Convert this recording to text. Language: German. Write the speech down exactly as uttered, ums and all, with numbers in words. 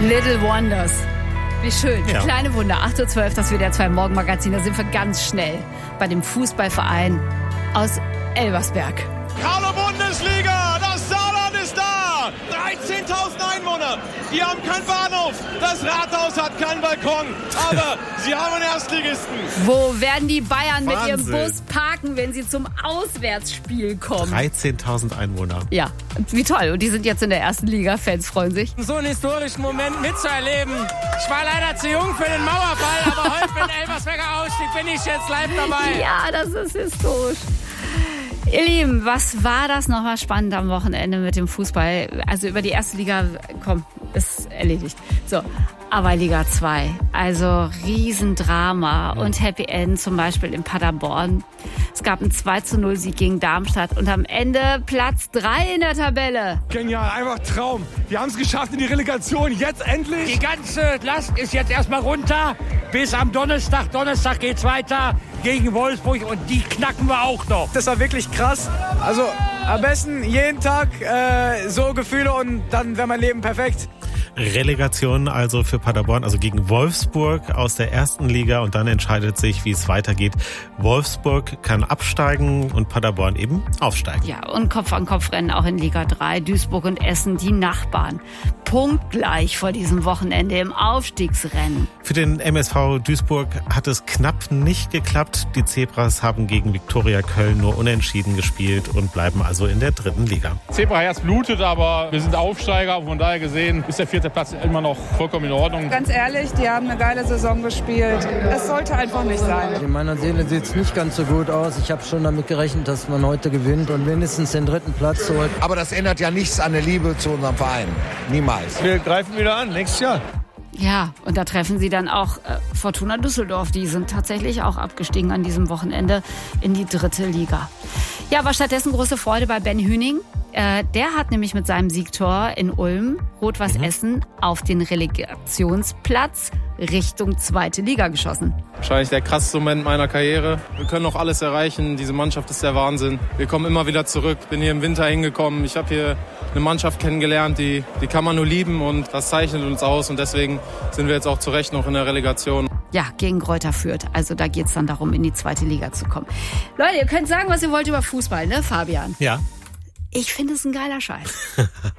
Little Wonders. Wie schön. Ja. Kleine Wunder. acht Uhr zwölf, das W D R zwei Morgenmagazin. Da sind wir ganz schnell bei dem Fußballverein aus Elversberg. Hallo Bundesliga, das Saarland ist da. dreizehntausend Einwohner, die haben keinen Bahnhof. Das Rathaus hat keinen Balkon, aber sie haben einen Erstligisten. Wo werden die Bayern mit ihrem Wahnsinn. Bus parken, wenn sie zum Auswärtsspiel kommen? dreizehntausend Einwohner. Ja, wie toll. Und die sind jetzt in der ersten Liga. Fans freuen sich. So einen historischen Moment mitzuerleben. Ich war leider zu jung für den Mauerball, aber heute mit Elversberger Ausstieg bin ich jetzt live dabei. Ja, das ist historisch. Ihr Lieben, was war das nochmal spannend am Wochenende mit dem Fußball? Also über die erste Liga, komm, ist erledigt. So, aber Liga zwei, also Riesendrama und Happy End, zum Beispiel in Paderborn. Es gab einen zwei zu null Sieg gegen Darmstadt und am Ende Platz drei in der Tabelle. Genial, einfach Traum. Wir haben es geschafft in die Relegation, jetzt endlich. Die ganze Last ist jetzt erstmal runter. Bis am Donnerstag. Donnerstag geht's weiter gegen Wolfsburg und die knacken wir auch noch. Das war wirklich krass. Also am besten jeden Tag äh, so Gefühle und dann wäre mein Leben perfekt. Relegation also für Paderborn, also gegen Wolfsburg aus der ersten Liga und dann entscheidet sich, wie es weitergeht. Wolfsburg kann absteigen und Paderborn eben aufsteigen. Ja, und Kopf-an-Kopf-Rennen auch in Liga drei. Duisburg und Essen, die Nachbarn. Punktgleich vor diesem Wochenende im Aufstiegsrennen. Für den M S V Duisburg hat es knapp nicht geklappt. Die Zebras haben gegen Viktoria Köln nur unentschieden gespielt und bleiben also in der dritten Liga. Zebraherz blutet, aber wir sind Aufsteiger. Von daher gesehen ist der vierte Platz immer noch vollkommen in Ordnung. Ganz ehrlich, die haben eine geile Saison gespielt. Es sollte einfach nicht sein. In meiner Seele sieht es nicht ganz so gut aus. Ich habe schon damit gerechnet, dass man heute gewinnt und mindestens den dritten Platz holt. Aber das ändert ja nichts an der Liebe zu unserem Verein. Niemals. Wir greifen wieder an, nächstes Jahr. Ja, und da treffen sie dann auch äh, Fortuna Düsseldorf. Die sind tatsächlich auch abgestiegen an diesem Wochenende in die dritte Liga. Ja, aber stattdessen große Freude bei Ben Hüning. Äh, der hat nämlich mit seinem Siegtor in Ulm Rot-Weiß mhm. Essen auf den Relegationsplatz Richtung zweite Liga geschossen. Wahrscheinlich der krasseste Moment meiner Karriere. Wir können noch alles erreichen. Diese Mannschaft ist der Wahnsinn. Wir kommen immer wieder zurück. Bin hier im Winter hingekommen. Ich habe hier eine Mannschaft kennengelernt, die, die kann man nur lieben und das zeichnet uns aus. Und deswegen sind wir jetzt auch zu Recht noch in der Relegation. Ja, gegen Greuther Fürth. Also da geht's dann darum, in die zweite Liga zu kommen. Leute, ihr könnt sagen, was ihr wollt über Fußball, ne, Fabian? Ja. Ich finde es ein geiler Scheiß.